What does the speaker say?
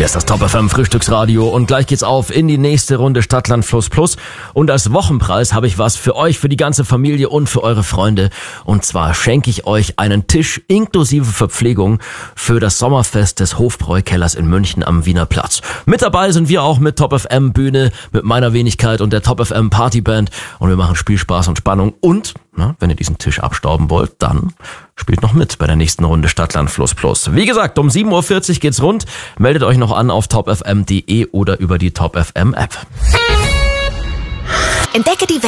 Hier ist das Top FM Frühstücksradio und gleich geht's auf in die nächste Runde Stadtland Fluss Plus. Und als Wochenpreis habe ich was für euch, für die ganze Familie und für eure Freunde. Und zwar schenke ich euch einen Tisch inklusive Verpflegung für das Sommerfest des Hofbräukellers in München am Wiener Platz. Mit dabei sind wir auch mit Top FM Bühne, mit meiner Wenigkeit und der Top FM Partyband. Und wir machen Spielspaß und Spannung. Und wenn ihr diesen Tisch abstauben wollt, dann spielt noch mit bei der nächsten Runde Stadtland Fluss Plus. Wie gesagt, um 7.40 Uhr geht's rund. Meldet euch noch an auf topfm.de oder über die Top FM App. Entdecke die